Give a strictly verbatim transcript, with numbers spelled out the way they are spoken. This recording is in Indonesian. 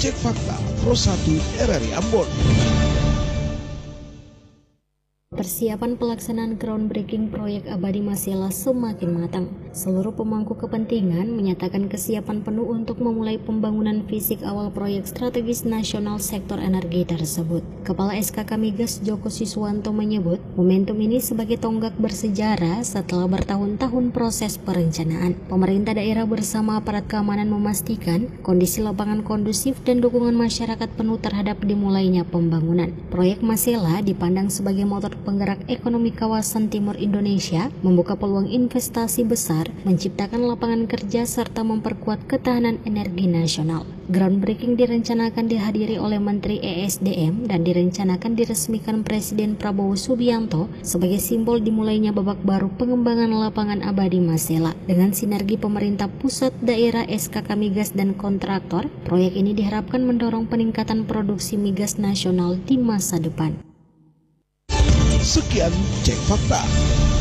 Cek Fakta Pro satu R R I Ambon. Persiapan pelaksanaan groundbreaking proyek Abadi Masela semakin matang. Seluruh pemangku kepentingan menyatakan kesiapan penuh untuk memulai pembangunan fisik awal proyek strategis nasional sektor energi tersebut. Kepala S K K Migas Joko Siswanto menyebut momentum ini sebagai tonggak bersejarah setelah bertahun-tahun proses perencanaan. Pemerintah daerah bersama aparat keamanan memastikan kondisi lapangan kondusif dan dukungan masyarakat penuh terhadap dimulainya pembangunan. Proyek Masela dipandang sebagai motor penggerak ekonomi kawasan timur Indonesia, membuka peluang investasi besar, menciptakan lapangan kerja serta memperkuat ketahanan energi nasional. Groundbreaking direncanakan dihadiri oleh Menteri E S D M dan direncanakan diresmikan Presiden Prabowo Subianto sebagai simbol dimulainya babak baru pengembangan lapangan Abadi Masela. Dengan sinergi pemerintah pusat, daerah, S K K Migas dan kontraktor, proyek ini diharapkan mendorong peningkatan produksi migas nasional di masa depan. Sekian Cek Fakta.